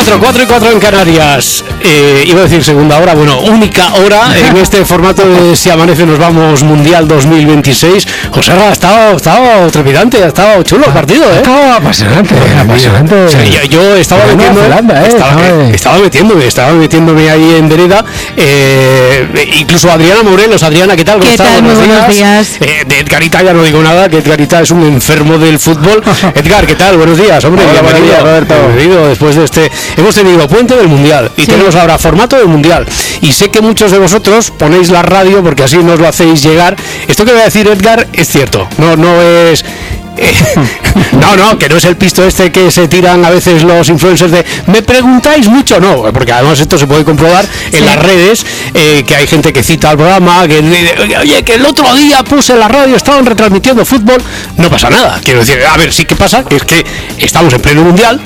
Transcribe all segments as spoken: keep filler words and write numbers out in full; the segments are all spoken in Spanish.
cuatro, cuatro y cuatro en Canarias. Eh, iba a decir segunda hora, bueno, única hora en este formato de Si Amanece Nos Vamos Mundial dos mil veintiséis. José Ra, ha estado, estado trepidante, ha estado chulo el partido, ¿eh? Estaba apasionante, apasionante. O sea, yo, yo estaba Pero metiendo, Zelanda, ¿eh? estaba, Estaba- estaba metiéndome, estaba metiéndome ahí en vereda. Eh, incluso Adriana Morelos. Adriana, ¿qué tal? ¿Cómo ¿Qué estás? tal? Muy buenos días. Eh, de Edgarita ya no digo nada, que Edgarita es un enfermo del fútbol. Edgar, ¿qué tal? Buenos días, hombre. Hola, buenos días, Roberto. Bienvenido después de este. Hemos tenido puente del Mundial y Sí. tenemos ahora formato del Mundial. Y sé que muchos de vosotros ponéis la radio porque así nos lo hacéis llegar. Esto que voy a decir, Edgar, es cierto. No, no es. Eh, no, no, que no es el pisto este que se tiran a veces los influencers de me preguntáis mucho, no, porque además esto se puede comprobar en Sí. las redes, eh, que hay gente que cita al programa, que dice, oye, que el otro día puse en la radio, estaban retransmitiendo fútbol, no pasa nada, quiero decir, a ver, sí que pasa, que es que estamos en pleno Mundial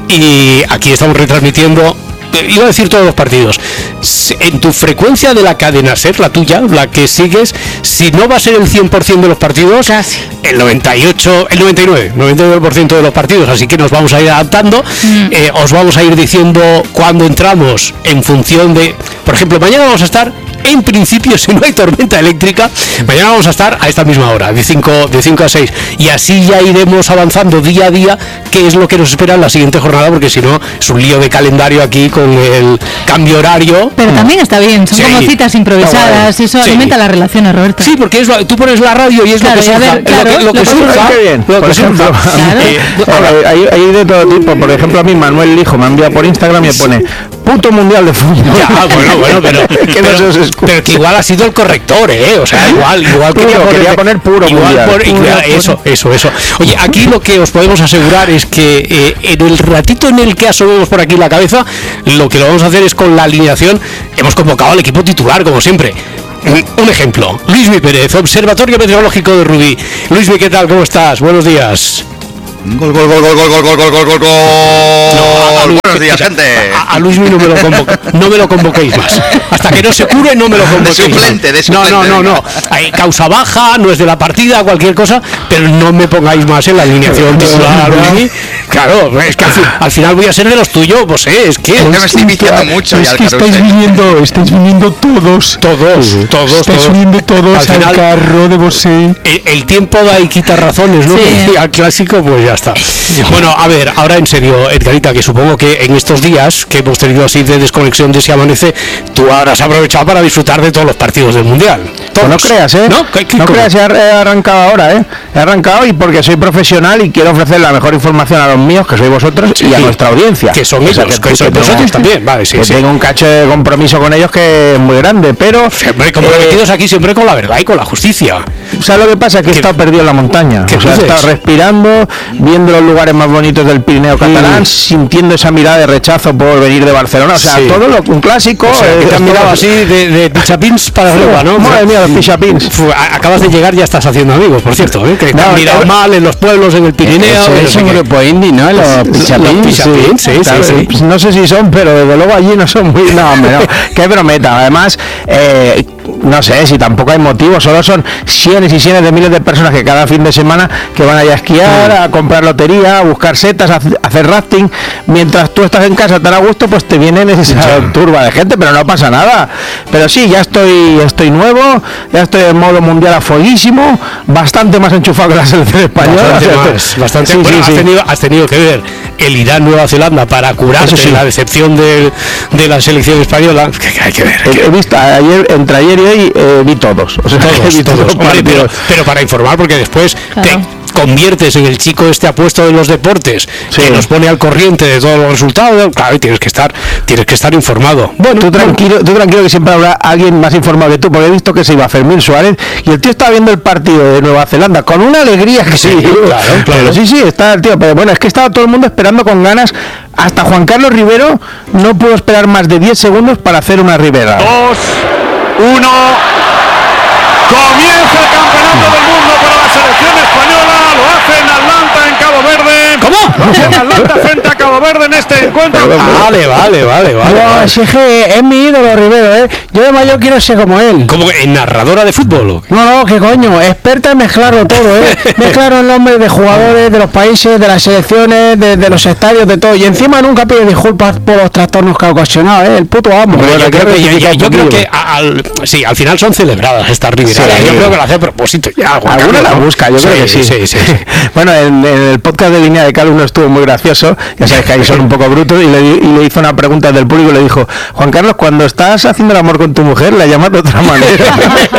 y aquí estamos retransmitiendo, iba a decir todos los partidos, en tu frecuencia de la cadena SER, la tuya, la que sigues, si no va a ser el cien por ciento de los partidos, Casi. el noventa y ocho, el noventa y nueve, noventa y nueve por ciento de los partidos, así que nos vamos a ir adaptando, Mm. eh, os vamos a ir diciendo cuándo entramos en función de, por ejemplo, mañana vamos a estar, en principio, si no hay tormenta eléctrica, mañana vamos a estar a esta misma hora, de cinco a seis, y así ya iremos avanzando día a día qué es lo que nos espera en la siguiente jornada, porque si no es un lío de calendario aquí con el cambio horario. Pero también está bien, son Sí. como citas improvisadas, y eso Sí. alimenta las relaciones, Roberto. Sí, porque es lo- tú pones la radio y es Claro, lo que y a surja, ver, es claro, lo que, lo que lo que surja, surja. Qué bien. lo Por que ejemplo, surja. Claro. Eh, Hay, hay- hay de todo tipo. Por ejemplo, a mí Manuel Lijo me envía por Instagram y me pone puto mundial de fútbol. Ya, bueno, bueno, pero, Que no pero, se os escucha. pero que igual ha sido el corrector, ¿eh? O sea, igual, igual Puro, quería, quería poner puro igual mundial. por- Puro, igual- puro. eso, eso, eso. Oye, aquí lo que os podemos asegurar es que eh, en el ratito en el que asomemos por aquí la cabeza, lo que lo vamos a hacer es con la alineación, hemos convocado al equipo titular, como siempre. Un ejemplo, Luismi Pérez, Observatorio Meteorológico de Rubí. Luismi, ¿qué tal? ¿Cómo estás? Buenos días. Gol, gol, gol, gol, gol, gol, gol, gol, gol, gol, gol. a Luis- Buenos días, o sea, gente. A, a Luismi no me lo convoca, no me lo convoquéis más. Hasta que no se cure no me lo convoquéis. De suplente, más. de No, no, suplente, no, no. venga. Hay causa baja, no es de la partida, cualquier cosa, pero no me pongáis más en la alineación titular a Luismi. Claro, es que al, fin- al final voy a ser de los tuyos, pues eh, es que Es que me estoy viciando mucho Es ya al que estáis carrusel. viniendo, estáis viniendo todos. todos, todos, Estáis todos. viniendo todos Al al, final- carro de Bosé. El, el tiempo da y quita razones, ¿no? Sí. Y al clásico, pues ya está. Bueno, a ver, ahora en serio, Edgarita, que supongo que en estos días que hemos tenido así de desconexión de Si Amanece, tú habrás aprovechado para disfrutar de todos los partidos del Mundial. Pues no Todos. creas, ¿eh? No, ¿Qué- qué- No cómo? creas, he ar- he arrancado ahora, ¿eh? He arrancado y porque soy profesional y quiero ofrecer la mejor información a los míos, que sois vosotros, y a Sí. nuestra audiencia. Que son O sea, ellos, que- que son que tengo- vosotros también, vale, sí, que sí. tengo un cacho de compromiso con ellos que es muy grande, pero... Siempre comprometidos aquí siempre con la verdad y con la justicia. eh, ¿Sabes lo que pasa? Que he ¿Qué- estado perdido en la montaña. qué O sea, he dices? estado respirando, viendo los lugares más bonitos del Pirineo catalán, Mm. sintiendo esa mirada de rechazo por venir de Barcelona. O sea, Sí. todo lo un clásico. O sea, eh, que te han todo- mirado así de, de pichapins para arriba, ¿no? Madre mía, los pichapins. Fu, a- acabas de llegar, ya estás haciendo amigos, por cierto, ¿eh? Que te No, han mirado no. mal en los pueblos, en el Pirineo. Eso en no es sé un qué. grupo indie, ¿no? Los Los pichapins. pichapins, sí, sí, Claro, sí. pues no sé si son, pero desde luego allí no son muy... No, hombre, no. Qué brometa. Además, eh, no sé si tampoco hay motivo, solo son cientos y cientos de miles de personas que cada fin de semana que van allá a esquiar, a comprar lotería, a buscar setas, a hac- a hacer rafting. Mientras tú estás en casa tan a gusto, pues te viene esa Ya. turba de gente, pero no pasa nada. Pero sí, ya estoy estoy nuevo, ya estoy en modo mundial a fueguísimo, bastante más enchufado que la selección española. Bastante O sea, más, estoy- bastante. sí, Bueno, sí, has, sí. Tenido, has tenido que ver el Irán-Nueva Zelanda para curarte Eso sí. la decepción de, de la selección española. Que, que hay que ver. hay que He, he ver. visto ayer, entre ayer y hoy, eh, vi todos. O sea, he Todos, visto todos. los Hombre, pero, partidos. pero para informar, porque después Claro. te conviertes en el chico este apuesto de los deportes, Sí. que nos pone al corriente de todos los resultados. Claro, y tienes que estar, tienes que estar informado. Bueno, Tú tranquilo, tú tranquilo que siempre habrá alguien más informado que tú, porque he visto que se iba Fermín Suárez y el tío estaba viendo el partido de Nueva Zelanda con una alegría que Sí, sí, claro, claro. Pero sí, sí, está el tío, pero bueno, es que estaba todo el mundo esperando con ganas, hasta Juan Carlos Rivero no pudo esperar más de diez segundos para hacer una Rivera. dos, uno. Comienza el campeonato del mundo para la selección española. Lo hace en Atlanta, en Cabo Verde. ¿Cómo? Lo hace en Atlanta frente a Cabo Verde en este encuentro. pero bueno. Vale, vale, vale, vale. No, vale. si es que es mi ídolo, Rivero, ¿eh? Yo de mayor quiero ser como él. ¿Cómo que narradora de fútbol? ¿O qué? No, no, qué coño, experta en mezclarlo todo, ¿eh? Mezclar el nombre de jugadores, de los países, de las selecciones, de, de los estadios, de todo. Y encima nunca pide disculpas por los trastornos que ha ocasionado, ¿eh? El puto amo. Bueno, Bueno, yo creo que, yo, yo- yo creo poquillo. que a- al, sí, al final son celebradas estas riveradas. Sí. Yo creo que lo hace a propósito ya. Juan Alguna Carlos, la ¿no? busca, yo creo que sí. Sí, sí, sí. Bueno, en, en el podcast de Línea de Cal uno estuvo muy gracioso, ya sabes que ahí son un poco brutos, y le, di- y le hizo una pregunta del público y le dijo: Juan Carlos, cuando estás haciendo el amor con tu mujer, la llamas de otra manera.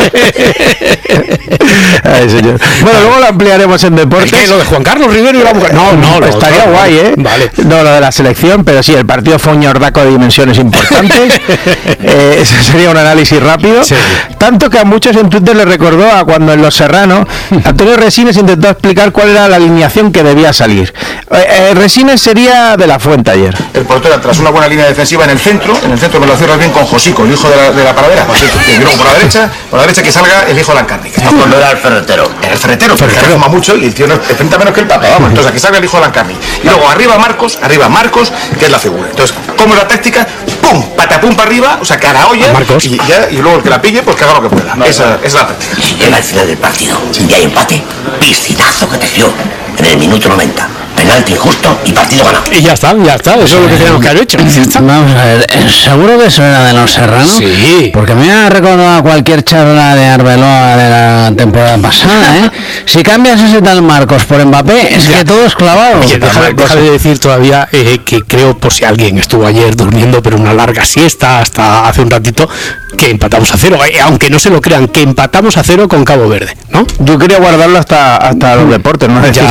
Ay, señor. Bueno, luego lo ampliaremos en deportes. ¿Qué? ¿Lo de Juan Carlos Rivero y la mujer? No, no, lo estaría otro, guay, ¿eh? Vale. No, lo de la selección, pero sí, el partido fue un ñordaco de dimensiones importantes. eh, ese sería un análisis rápido. Sí. Tanto que a muchos en Twitter le recordó a cuando en Los Serrano Antonio Resines intentó explicar cuál era la alineación que debía salir. Eh, eh, Resines sería de la Fuente ayer. El portero tras una buena línea defensiva en el centro, en el centro me lo cierras bien con Josico, el hijo de la, de la paradera, Josico, y luego por la derecha, por la derecha que salga el hijo de la Lancárnica. No, no era el ferretero. Era el ferretero, pero que fuma mucho y el tío no enfrenta menos que el Papa, vamos. Entonces aquí salga el hijo de Lancárnica. Y luego arriba Marcos, arriba Marcos, que es la figura. Entonces, ¿cómo es la táctica? ¡Pum! Patapum para arriba, o sea, que a la olla, Marcos. y, ya, y luego el que la pille, pues que haga lo que pueda. Esa, esa es la táctica. Si llega al final del partido y hay empate, piscinazo que te dio en el minuto noventa. Penalti injusto y partido ganado. Y ya está, ya está. Eso es lo que teníamos que haber hecho. Ya está. Vamos a ver, eh, ¿seguro que eso era de Los Serrano? Sí. Porque me ha recordado a cualquier charla de Arbeloa de la temporada pasada, ¿eh? Si cambias ese tal Marcos por Mbappé, es Ya. que todo es clavado. Oye, déjame, déjame de decir todavía eh, que creo, por si alguien estuvo ayer durmiendo, pero una larga siesta hasta hace un ratito, que empatamos a cero. Eh, aunque no se lo crean, que empatamos a cero con Cabo Verde, ¿no? Yo quería guardarlo hasta, hasta los deportes, ¿no? Ya,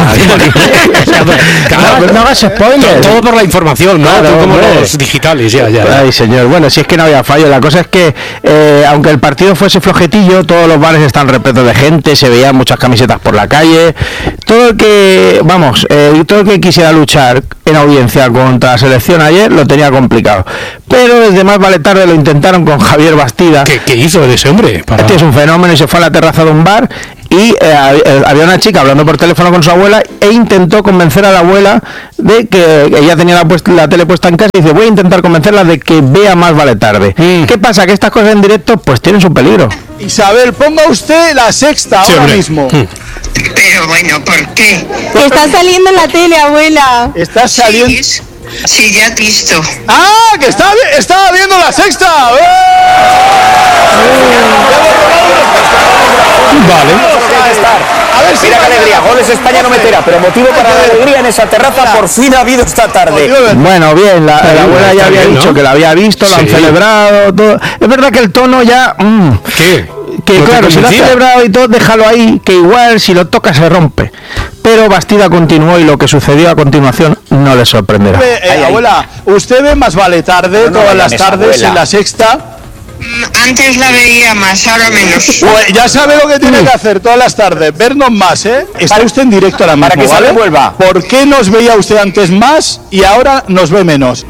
ya. Claro, no, no hagas spoilers. todo por la información, ¿no? Claro, Tú como hombre. los digitales, ya, ya. Ay, señor. Bueno, si es que no había fallo. La cosa es que, eh, aunque el partido fuese flojetillo, todos los bares están repletos de gente, se veían muchas camisetas por la calle. Todo el que, vamos, eh, todo el que quisiera luchar en audiencia contra la selección ayer lo tenía complicado. Pero desde más vale tarde lo intentaron con Javier Bastida. ¿Qué, qué hizo de ese hombre? Para- Este es un fenómeno y se fue a la terraza de un bar y eh, hab- eh, había una chica hablando por teléfono con su abuela e intentó convencer a la abuela de que ella tenía la, puest- la tele puesta en casa y dice: voy a intentar convencerla de que vea Más Vale Tarde. Mm. ¿Qué pasa? Que estas cosas en directo pues tienen su peligro. Isabel, ponga usted la sexta Sí, ahora hombre. mismo. Mm. Pero bueno, ¿por qué? Está saliendo en la tele, abuela. Está saliendo. Sí, sí, ya he visto. ¡Ah! ¡Que está, vi- estaba viendo la sexta! ¡Eh! Vale. A ver si Mira qué alegría, goles España no meterá, pero motivo para la alegría en esa terraza por fin ha habido esta tarde. Bueno, bien, la, la abuela ya está había bien, dicho ¿no? que la había visto, lo han Sí. celebrado, todo. Es verdad que el tono ya... mm, ¿Qué? que ¿No te claro, si lo has convencía? celebrado y todo, déjalo ahí, que igual si lo toca se rompe. Pero Bastida continuó y lo que sucedió a continuación no le sorprenderá. Eh, eh, abuela, ¿usted ve Más Vale Tarde No, no todas me las llames tardes abuela. en la sexta? Mm, Antes la veía más, ahora menos. Pues ya sabe lo que tiene que hacer todas las tardes, vernos más, ¿eh? Está usted en directo ahora mismo, Para que se ¿vale? revuelva. ¿Por qué nos veía usted antes más y ahora nos ve menos?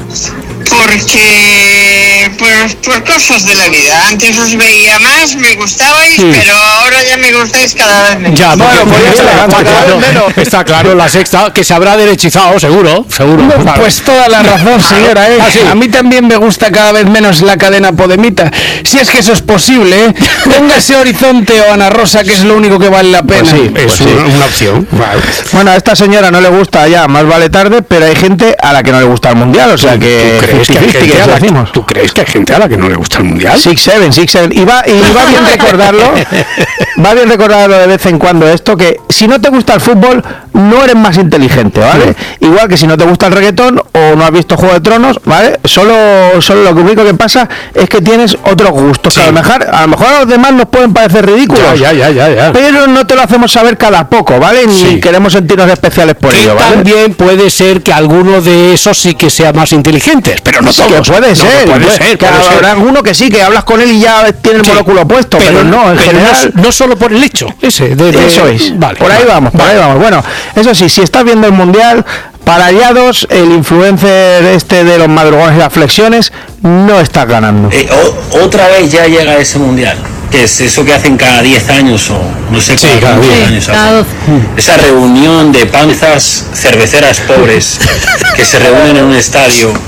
Porque por, por cosas de la vida. Antes os veía más, me gustabais, pero ahora ya me gustáis cada vez menos. Ya, Bueno, porque- pues ya está, está, está cada claro, vez menos. está claro, la sexta, que se habrá derechizado, seguro, seguro. Pues toda la razón, señora, ¿eh? Ah, sí. A mí también me gusta cada vez menos la cadena Podemita. Si es que eso es posible, ¿eh? Póngase Horizonte o Ana Rosa, que es lo único que vale la pena. Pues sí, es Pues sí. una, una opción. Vale. Bueno, a esta señora no le gusta ya, Más Vale Tarde, pero hay gente a la que no le gusta el Mundial, o sea que... ¿Tú crees que hay fifty fifty, gente que a la que- decimos. ¿Tú crees que hay gente a la que no le gusta el mundial? Six Seven, Six Seven. Y va, y va bien recordarlo, va bien recordarlo de vez en cuando esto, que si no te gusta el fútbol, no eres más inteligente, ¿vale? Igual que si no te gusta el reggaetón o no has visto Juego de Tronos, ¿vale? Solo, solo lo único que pasa es que tienes otros gustos, Sí. que a lo mejor, a lo mejor a los demás nos pueden parecer ridículos. Ya, ya, ya, ya, ya. Pero no te lo hacemos saber cada poco, ¿vale? Ni Sí. queremos sentirnos especiales por Que ello, ¿vale? también puede ser que alguno de esos sí que sea más inteligentes, pero no Sí, todos. que puede No, ser, puede puede- ser, que puede ser. habrá alguno que sí, que hablas con él y ya tiene el Sí. monóculo puesto, pero, no, en pero general... no, no solo por el hecho ese. De, de- Eso es. Vale, por ahí vale, vamos, por vale. ahí vamos. Bueno, eso sí, si estás viendo el mundial, para aliados, el influencer este de los madrugones y las flexiones, no estás ganando. Eh, o- otra vez ya llega ese mundial, que es eso que hacen cada diez años o no sé Sí, cada cada cuántos diez. años Cada hacen. doce. Esa reunión de panzas cerveceras pobres que se reúnen en un estadio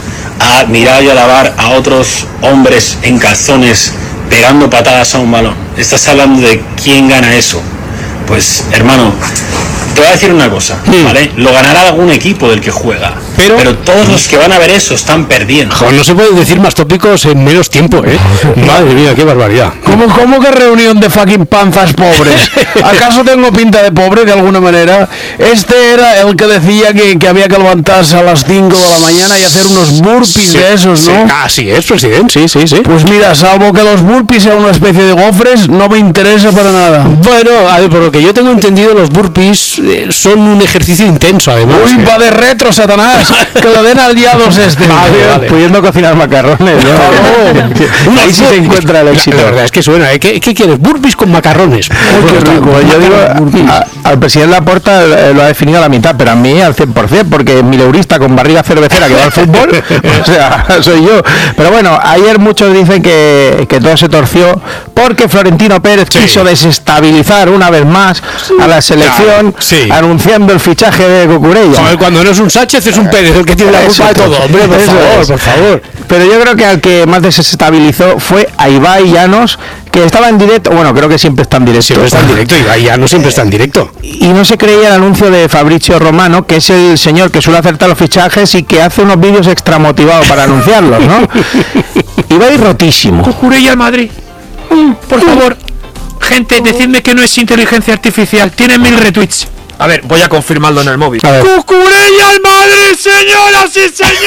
a admirar y alabar a otros hombres en calzones pegando patadas a un balón. Estás hablando de quién gana eso. Pues, hermano, te voy a decir una cosa, ¿vale? Lo ganará algún equipo del que juega, pero, pero todos los que van a ver eso están perdiendo. Joder, no se pueden decir más tópicos en menos tiempo, ¿eh? Madre mía, qué barbaridad. ¿Cómo, cómo que reunión de fucking panzas pobres? ¿Acaso tengo pinta de pobre de alguna manera? Este era el que decía que, que había que levantarse a las cinco de la mañana y hacer unos burpees Sí, de esos, sí, ¿no? así es, presidente, sí, sí, sí. Pues mira, salvo que los burpees sean una especie de gofres, no me interesa para nada. Bueno, a ver, por lo que yo tengo entendido, los burpees eh, son un ejercicio intenso, además. Uy, ¿eh? va de retro, Satanás, que lo den al diados este. Vale, vale. Pudiendo cocinar macarrones, ¿no? Ahí sí se encuentra el éxito. La, la verdad es que suena, ¿eh? ¿Qué, qué quieres? Burpees con macarrones. Oh, qué rico. Pues yo digo, a- al presidente Laporta eh, lo ha definido a la mitad, pero a mí al cien por ciento, porque mi leurista con barriga cervecera que va al fútbol, o sea, soy yo. Pero bueno, ayer muchos dicen que, que todo se torció porque Florentino Pérez Sí. quiso desestabilizar una vez más a la selección, Claro, sí. anunciando el fichaje de Cucurella. Joder, cuando no es un Sánchez, es un Pérez el que tiene la culpa de Eso, todo. Hombre, por eso favor, es. por favor. Pero yo creo que al que más desestabilizó fue a Ibai Llanos, que estaba en directo, bueno, creo que siempre está en directo. Siempre está en directo y ya no siempre está en directo. Y no se creía el anuncio de Fabrizio Romano, que es el señor que suele acertar los fichajes y que hace unos vídeos extra motivados para anunciarlos, ¿no? Ibai rotísimo. Cucurella al Madrid. Por favor, gente, decidme que no es inteligencia artificial. Tiene mil retweets. A ver, voy a confirmarlo en el móvil. A ver. ¡Cucurella al Madrid, señoras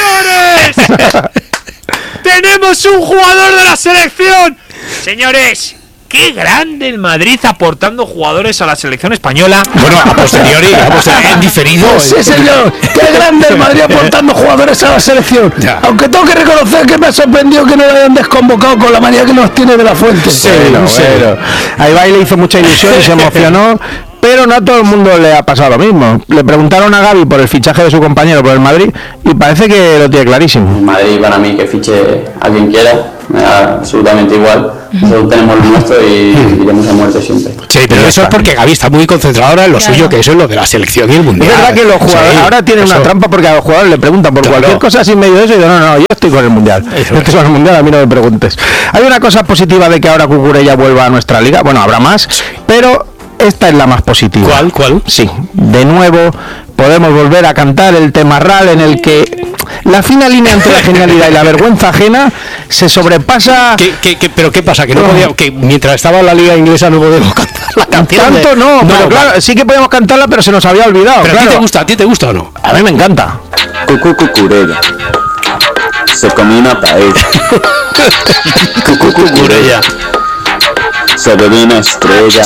y señores! ¡Tenemos un jugador de la selección! Señores, qué grande el Madrid aportando jugadores a la selección española. Bueno, a posteriori, a posteriori, en diferido. Sí, señor, qué grande el Madrid aportando jugadores a la selección. Ya. Aunque tengo que reconocer que me ha sorprendido que no lo hayan desconvocado con la manía que nos tiene de la fuente. Sí, bueno, bueno. A Ibai le hizo mucha ilusión y se emocionó, pero no a todo el mundo le ha pasado lo mismo. Le preguntaron a Gavi por el fichaje de su compañero por el Madrid y parece que lo tiene clarísimo. Madrid para mí que fiche a quien quiera, me da absolutamente igual. Nosotros tenemos lo nuestro y iremos a muerte siempre. Sí, pero eso es porque Gavi está muy concentrado ahora en lo suyo, que eso es lo de la selección y el Es mundial. verdad que los jugadores Sí, ahora tienen eso. una trampa porque a los jugadores le preguntan por Claro. cualquier cosa así en medio de eso y dicen, no, no, yo estoy con el mundial. Eso Yo estoy con el mundial, a mí no me preguntes. Hay una cosa positiva de que ahora Cucurella vuelva a nuestra liga, bueno, habrá más, pero esta es la más positiva. ¿Cuál? ¿Cuál? Sí, de nuevo podemos volver a cantar el temarral en el que la fina línea entre la genialidad y la vergüenza ajena se sobrepasa. ¿Qué, qué, qué, pero qué pasa? Que no podía, que mientras estaba en la liga inglesa no podíamos cantar la canción. Tanto de- no, pero claro, vale. sí que podíamos cantarla, pero se nos había olvidado. Pero a ti claro. te gusta, a ti te gusta o no? A mí me encanta. Cucú Cucurella. Se comió una paella. Cucú Cucurella. Se bebió una estrella.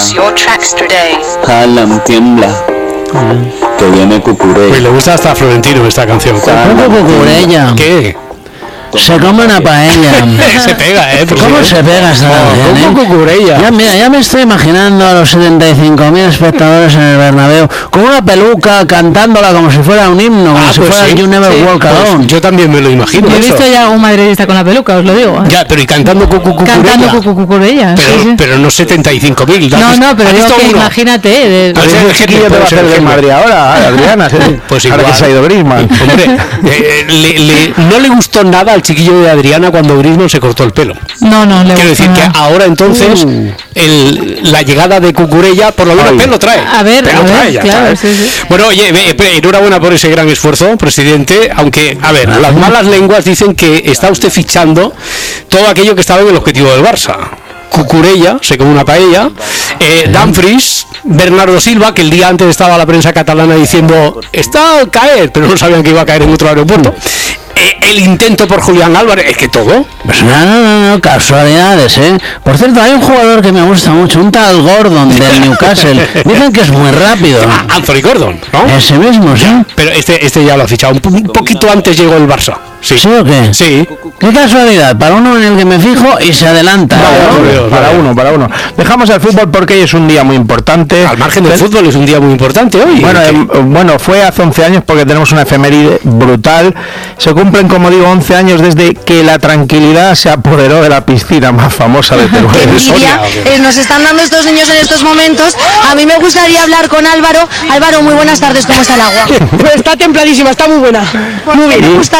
Harlem tiembla. Que viene Cucurella. Pues le gusta hasta a Florentino esta canción. ¿Cómo Cucurella? ¿Qué? Se come una paella. Se pega, ¿eh? ¿Cómo presidente? se pega esta canción, eh? ¿Cómo Cucurella? Ya, mira, ya me estoy imaginando a los setenta y cinco mil espectadores en el Bernabéu con una peluca cantándola como si fuera un himno, como Ah, si pues fuera sí. You Never Sí, Walk pues Alone. yo también me lo imagino. Yo he eso. visto ya un madridista con la peluca, os lo digo. Ya, pero y cantando Cucu Cucurella. Cantando Cucu Cucurella. Pero, sí, sí. pero no setenta y cinco mil. No, no, pero digo que imagínate. De, Pues Ese el chiquillo te va a hacer de Madrid ahora, Adriana. ¿sí? Pues ahora igual. que se ha ido Griezmann. Hombre, eh, le- le- no le gustó nada al chiquillo de Adriana cuando Griezmann se cortó el pelo. no, no, le Quiero gusta decir que nada. ahora entonces el, la llegada de Cucurella por lo menos Ay. pelo trae. A ver, Pelo a ver, trae ya, claro, ¿sabes? sí, sí. Bueno, oye, ve- ve- enhorabuena por ese gran esfuerzo, presidente. Aunque, a ver, las malas lenguas dicen que está usted fichando todo aquello que estaba en el objetivo del Barça. Cucurella, se come una paella, eh, Dumfries, Bernardo Silva, que el día antes estaba la prensa catalana diciendo está al caer, pero no sabían que iba a caer en otro aeropuerto. Eh, el intento por Julián Álvarez, es que todo. Pues no, no, no, no, casualidades, ¿eh? Por cierto, hay un jugador que me gusta mucho, un tal Gordon del Newcastle. Dicen que es muy rápido. Ah, Anthony Gordon, ¿no? Ese mismo, ¿sí? Pero este, este ya lo ha fichado. Un, po- un poquito antes llegó el Barça. Sí. ¿Sí o qué? Sí. Qué casualidad, para uno en el que me fijo y se adelanta. Vaya, ¿no? hombre, para uno, para uno. Dejamos el fútbol porque hoy es un día muy importante. Al margen del fútbol es un día muy importante hoy. Bueno, ¿Qué? em, bueno, fue hace once años porque tenemos una efeméride brutal. Se cumplen, como digo, once años desde que la tranquilidad se apoderó de la piscina más famosa de Teruel. Qué envidia eh, nos están dando estos niños en estos momentos. A mí me gustaría hablar con Álvaro. Álvaro, muy buenas tardes, ¿cómo está el agua? Pues está templadísima, está muy buena. Muy Me bien. gusta tanto esta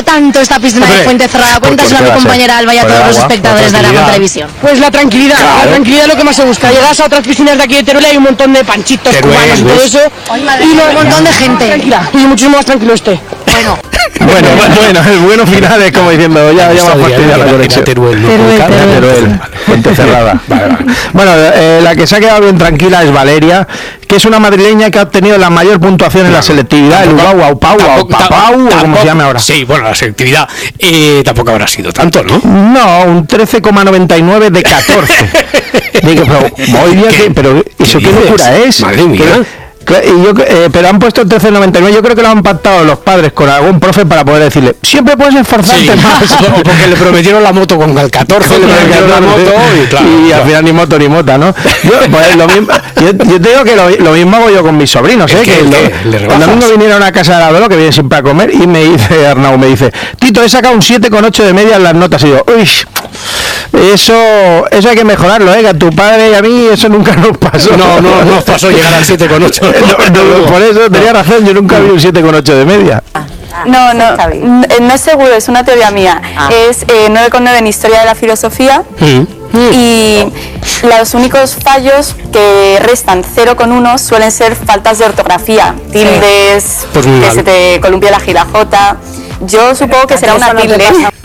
esta piscina de Fuente Cerrada? Cuéntaselo a mi compañera Alba y a todos los espectadores de Aragón Televisión. Pues la tranquilidad, la tranquilidad es lo que más se busca. Llegas a otras piscinas de aquí de Teruel y hay un montón de panchitos cubanos y todo eso. Y un montón de gente. Tranquila, y muchísimo más tranquilo este. Bueno. Bueno, bueno, el bueno final es como diciendo, ya, ya me ha fastidiado la conexión. Teruel, Teruel, Fuente Cerrada. Vale, vale. Bueno, eh, la que se ha quedado bien tranquila es Valeria, que es una madrileña que ha obtenido la mayor puntuación en la selectividad, el Ugau, Aupau, Aupapau, o como se llame ahora. Sí, bueno, la selectividad eh, tampoco habrá sido tanto, ¿no? No, un trece coma noventa y nueve de catorce. Digo, pero, hoy día que, pero ¿eso qué, qué locura es? Madre mía. Pero, Y yo, eh, pero han puesto el trece noventa y nueve. Yo creo que lo han pactado los padres con algún profe para poder decirle, siempre puedes esforzarte sí, más. Porque le prometieron la moto con el catorce, le prometieron la moto y, claro, y claro. al final ni moto ni mota, ¿no? Yo, pues, lo mismo, yo, yo te digo que lo, lo mismo hago yo con mis sobrinos, ¿eh? ¿Qué, que qué? lo, ¿Le el domingo vinieron a casa de abuelo, que viene siempre a comer, y me dice Arnau, me dice, Tito, he sacado un siete coma ocho de media en las notas. Y yo, uy, eso eso hay que mejorarlo, ¿eh? Que a tu padre y a mí eso nunca nos pasó. No, no, no nos pasó llegar al siete coma ocho. no, no, por eso tenía razón, yo nunca vi un siete coma ocho de media. No, no, no es seguro, es una teoría mía. Ah. Es eh, nueve coma nueve en Historia de la Filosofía mm. y los únicos fallos que restan cero coma uno suelen ser faltas de ortografía, tildes, pues que mal. Se te columpia la girajota. Yo supongo que será una tilde.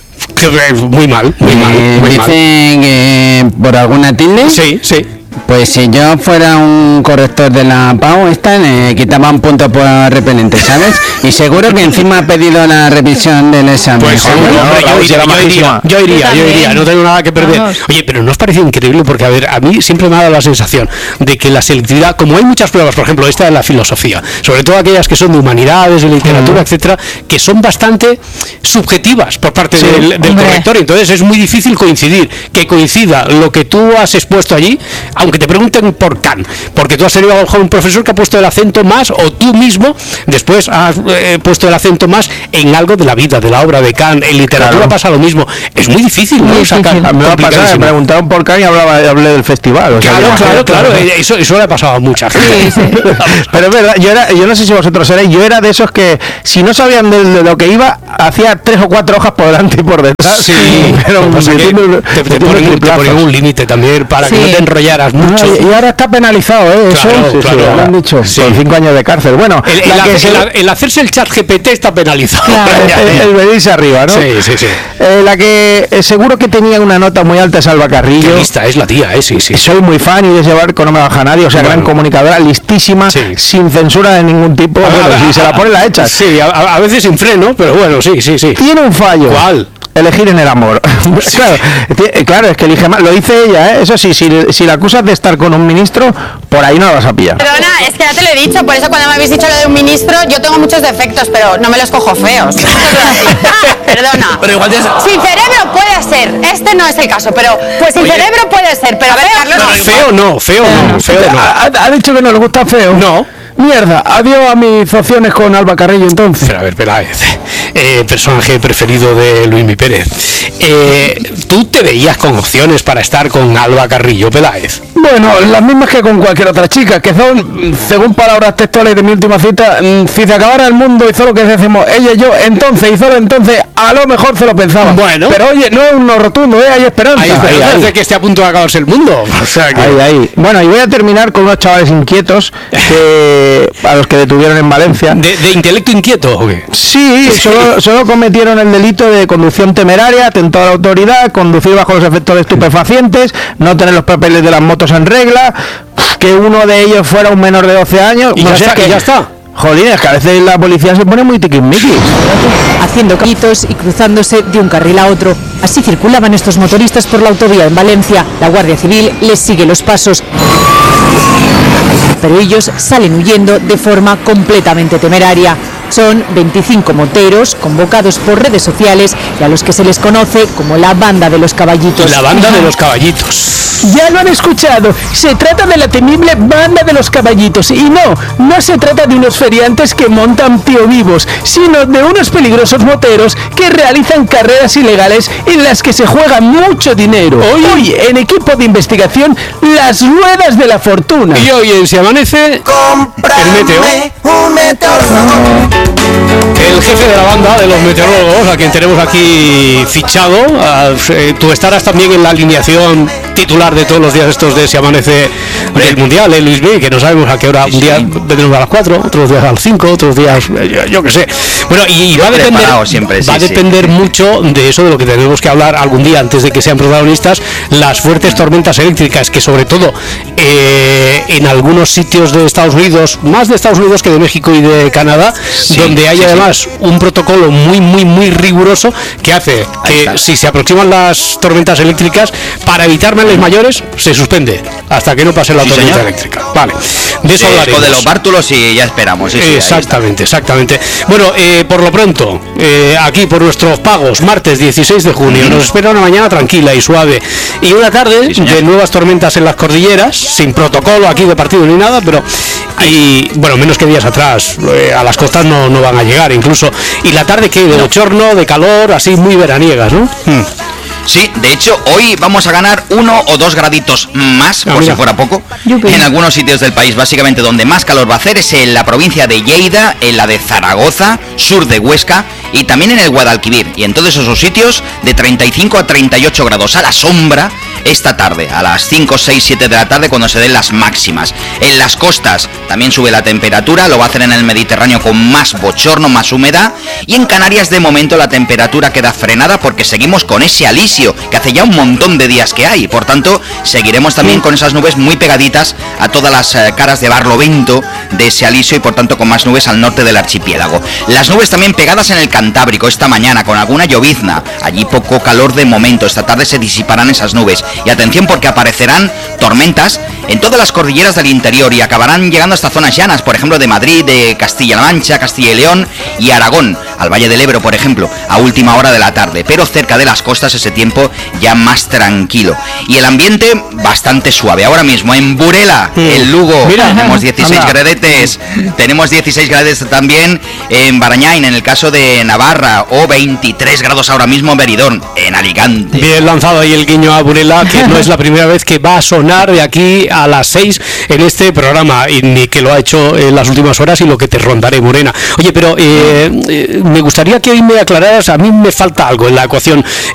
Muy mal, muy mal. Eh, muy ¿Dicen eh, por alguna tilde? Sí, sí. Pues si yo fuera un corrector de la P A U, esta le quitaba un punto por repelente, ¿sabes? Y seguro que encima ha pedido la revisión del examen. Pues seguro, no, hombre, yo, iría, yo, iría, yo iría, yo iría, no tengo nada que perder. Vamos. Oye, pero ¿no os parece increíble? Porque, a ver, a mí siempre me ha dado la sensación de que la selectividad, como hay muchas pruebas, por ejemplo, esta de la filosofía, sobre todo aquellas que son de humanidades, de literatura, uh-huh. etcétera, que son bastante subjetivas por parte sí, del, del corrector, entonces es muy difícil coincidir, que coincida lo que tú has expuesto allí, aunque te pregunten por Kant, porque tú has tenido a lo mejor un profesor que ha puesto el acento más, o tú mismo después has eh, puesto el acento más en algo de la vida, de la obra de Kant. En literatura claro. pasa lo mismo, es muy difícil, ¿no? Muy Sacar, difícil. Me va a pasar, me preguntaron por Kant y hablaba, hablé del festival. O claro, sea, claro, claro, claro, eso, eso le ha pasado a mucha gente. Sí, sí. Pero es verdad, yo, era, yo no sé si vosotros erais, yo era de esos que si no sabían de, de lo que iba, hacía tres o cuatro hojas por delante y por detrás. Sí, pero no sé que te, te, ponen, te ponen un límite también para sí. que no te enrollaras mucho. No, y ahora está penalizado, ¿eh? Eso claro, sí, claro, sí, lo han dicho, sí. Con cinco años de cárcel. Bueno, el, el, hace, se... el, el hacerse el chat G P T está penalizado. Claro, el, el venirse arriba, ¿no? Sí, sí, sí. Eh, la que eh, seguro que tenía una nota muy alta es Alba Carrillo. Qué lista es la tía, ¿eh? Sí, sí. Soy muy fan y de ese barco no me baja nadie, o sea, bueno. gran comunicadora, listísima, sí. sin censura de ningún tipo. A, bueno, a, si a, se la pone la echa. Sí, a, a veces sin freno, pero bueno, sí, sí, sí. Tiene un fallo. ¿Cuál? Elegir en el amor. Sí. Claro, claro, es que elige más. Lo dice ella, ¿eh? Eso sí, si, si la acusas de estar con un ministro, por ahí no la vas a pillar. Perdona, es que ya te lo he dicho, por eso cuando me habéis dicho lo de un ministro, yo tengo muchos defectos, pero no me los cojo feos. Perdona. Pero igual tienes... Sin cerebro puede ser, este no es el caso, pero pues sin Oye, cerebro puede ser, pero a ver, Carlos, no, feo no, feo no, feo no. ¿Ha, ha dicho que no le gusta feo? No. Mierda, adiós a mis opciones con Alba Carrillo entonces. Pero a ver, Peláez, eh, personaje preferido de Luismi Pérez. Eh, ¿Tú te veías con opciones para estar con Alba Carrillo, Peláez? Bueno, las mismas que con cualquier otra chica, que son, según palabras textuales de mi última cita, si se acabara el mundo y solo que decimos ella y yo, entonces y solo entonces, a lo mejor se lo pensaba. Bueno. Pero oye, no es un no rotundo, ¿eh? Hay esperanza. Hay esperanza ahí, de ahí. que esté a punto de acabarse el mundo. O sea que... Ahí, ahí. Bueno, y voy a terminar con unos chavales inquietos que... a los que detuvieron en Valencia. ¿De, de intelecto inquieto o qué? Sí, solo, solo cometieron el delito de conducción temeraria, atentado a la autoridad, conducir bajo los efectos de estupefacientes, no tener los papeles de las motos en regla, que uno de ellos fuera un menor de doce años. Y no ya sé, está, que y ya está. Jolines, que a veces la policía se pone muy tiquismiquis. Haciendo callitos y cruzándose de un carril a otro. Así circulaban estos motoristas por la autovía en Valencia. La Guardia Civil les sigue los pasos. Pero ellos salen huyendo de forma completamente temeraria. Son veinticinco moteros convocados por redes sociales y a los que se les conoce como la banda de los caballitos. La banda de los caballitos. Ya lo han escuchado, se trata de la temible banda de los caballitos. Y no, no se trata de unos feriantes que montan tío vivos, sino de unos peligrosos moteros que realizan carreras ilegales en las que se juega mucho dinero. Hoy, hoy en equipo de investigación, las ruedas de la fortuna. Y hoy en Se Amanece, Cómprame el meteo. un meteorólogo. El jefe de la banda de los meteorólogos, a quien tenemos aquí fichado, a, eh, tú estarás también en la alineación titular de todos los días estos de Si Amanece del Mundial, ¿eh, Luis B? Que no sabemos a qué hora, un día vendremos a las cuatro, otros días a las cinco, otros días, eh, yo, yo qué sé. Bueno, y, y va a depender, siempre, sí, va a depender sí. mucho de eso, de lo que tenemos que hablar algún día antes de que sean protagonistas, las fuertes tormentas eléctricas que sobre todo eh, en algunos sitios de Estados Unidos, más de Estados Unidos que de México y de Canadá, sí, donde hay sí, además sí. un protocolo muy, muy, muy riguroso que hace que si se aproximan las tormentas eléctricas, para evitar males mayores, se suspende hasta que no pase la sí, tormenta señor. eléctrica. Vale, de eso hablaremos. De los bártulos y ya esperamos. Sí, sí, exactamente, exactamente. Bueno, eh, por lo pronto, eh, aquí por nuestros pagos, martes dieciséis de junio, mm. nos espera una mañana tranquila y suave y una tarde sí, de nuevas tormentas en las cordilleras, sin protocolo aquí de partido ni nada, pero y bueno, menos que días atrás, eh, a las costas no, no van a llegar incluso. Y la tarde que de bochorno, de calor, así muy veraniegas, ¿no? Mm. Sí, de hecho, hoy vamos a ganar uno o dos graditos más, por ah, si fuera poco, Yupi. en algunos sitios del país. Básicamente donde más calor va a hacer es en la provincia de Lleida, en la de Zaragoza, sur de Huesca y también en el Guadalquivir. Y en todos esos sitios de treinta y cinco a treinta y ocho grados a la sombra esta tarde, a las cinco, seis, siete de la tarde, cuando se den las máximas. En las costas también sube la temperatura, lo va a hacer en el Mediterráneo con más bochorno, más humedad. Y en Canarias de momento la temperatura queda frenada porque seguimos con ese alisio que hace ya un montón de días que hay. Por tanto, seguiremos también con esas nubes muy pegaditas a todas las eh, caras de Barlovento de ese alisio y por tanto con más nubes al norte del archipiélago. Las nubes también pegadas en el Cantábrico esta mañana con alguna llovizna. Allí poco calor de momento. Esta tarde se disiparán esas nubes. Y atención porque aparecerán tormentas en todas las cordilleras del interior y acabarán llegando hasta zonas llanas, por ejemplo de Madrid, de Castilla-La Mancha, Castilla y León y Aragón, al Valle del Ebro, por ejemplo, a última hora de la tarde. Pero cerca de las costas ese tiempo ya más tranquilo. Y el ambiente bastante suave. Ahora mismo en Burela, mm. en Lugo, Mira, tenemos dieciséis anda. gradetes. Tenemos dieciséis gradetes también en Barañáin, en el caso de Navarra, o veintitrés grados ahora mismo en Benidorm, en Alicante. Bien lanzado ahí el guiño a Burela, que no es la primera vez que va a sonar de aquí a las seis en este programa, y ni que lo ha hecho en las últimas horas y lo que te rondaré, Morena. Oye, pero eh, eh, me gustaría que hoy me aclararas, a mí me falta algo en la ecuación.